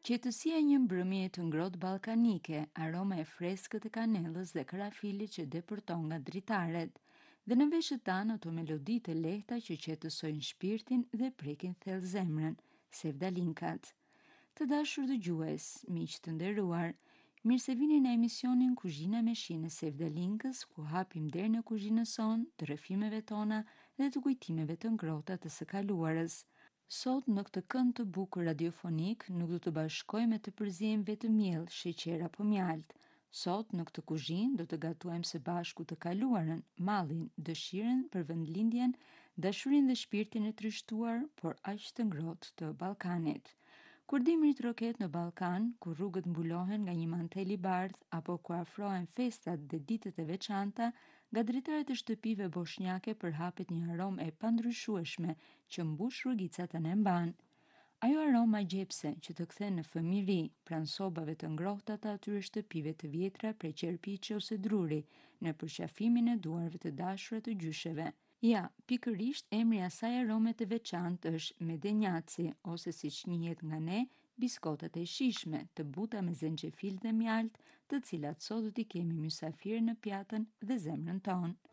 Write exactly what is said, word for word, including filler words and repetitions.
Qetësia e një mbrëmjeje të ngrohtë ballkanike, aroma e freskët e kanellës dhe karafilit që depërton nga dritaret. Dhe në veshët tanë ato melodi të lehta që qetësojnë shpirtin dhe prekin thellë zemrën, sevdalinkat. Të dashur dëgjues, miq të nderuar, mirë se vini në emisionin Kuzhina me shine Sevdalinkës, ku hapim derën e kuzhinës sonë, të rrëfimeve tona dhe të kujtimeve të ngrohta të së kaluarës. Sot në këtë kënd të bukur radiofonik nuk do të bashkojmë të përziejmë vetëm miell, sheqer apo mjalt. Sot në këtë kuzhinë do të gatuajmë së bashku të kaluarën, mallin, dëshirën për vendlindjen, dashurinë dhe shpirtin e trishtuar, por aq të ngrohtë të Ballkanit. Kur dimrit roket në Ballkan, kur rrugët mbulohen nga një mantel i bardh apo ku afrohen festat dhe ditët e veçanta, nga dritaret e shtëpive boshnjake përhapet një aromë e pandryshueshme që mbush rrugicat e mban. Ajo aroma gjepse që të kthen në fëmijëri, pranë sobave të ngrohta të atyre shtëpive të vjetra prej qerpiçe ose druri, në përqafimin e duarve të dashura të gjysheve. Ja, pikërisht emri i asaj arome të veçantë është medenjaci, ose siç njihet nga ne, biskotat e shishme, të buta me zenxhefil dhe mjalt, të cilat sot do t'i kemi mysafir në pjatën dhe zemrën tonë.